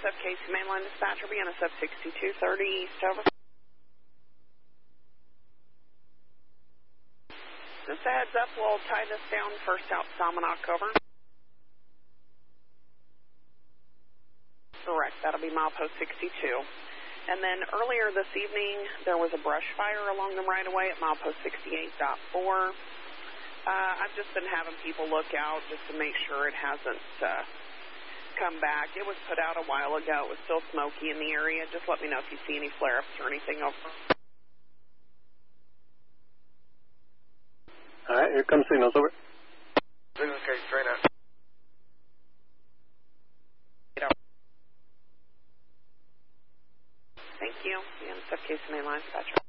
NSF Casey Mainline Dispatcher, be NSF 6230 East, over. Just a heads up, we'll tie this down first out Salmonock, over. Correct, that'll be milepost 62. And then earlier this evening, there was a brush fire along the right-of-way at milepost 68.4. I've just been having people look out just to make sure it hasn't come back. It was put out a while ago. It was still smoky in the area. Just let me know if you see any flare-ups or anything, over. All right, here comes signals, over. Signal case, train out. Thank you. The NSF Casey Mainline Dispatcher.